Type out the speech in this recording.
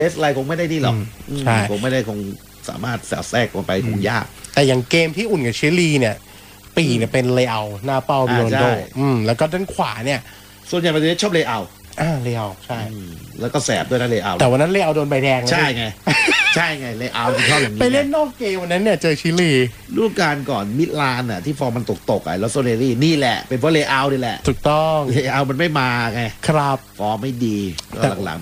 เอสไลน์คงไม่ได้นี่หรอกใช่คงไม่ได้คงสามารถแทรกลงไปคงยากแต่อย่างเกมที่อุ่นกับชิลีเนี่ยปีเนี่ยเป็นเลอาหน้าเป้าบิโรนโดใช่แล้วก็ด้านขวาเนี่ยส่วนใหญ่ประเทศชอบเลเยอร์เลอาใช่แล้วก็แสบด้วยนะเลเยอร์แต่วันนั้นเลอาโดนใบแดงนะใช่ไง ใช่ไงเลเยอร์ชอบอย่างนี้ไปเล่นนอกเกมวันนั้นเนี่ยเจอชิลีฤดูกาลก่อนมิลานน่ะที่ฟอร์มมันตกๆแล้วโซเนรี่นี่แหละเป็นเพราะเลเยอร์นี่แหละถูกต้องเลเยอร์มันไม่มาไงครับฟอร์มไม่ดีแต่หลังๆ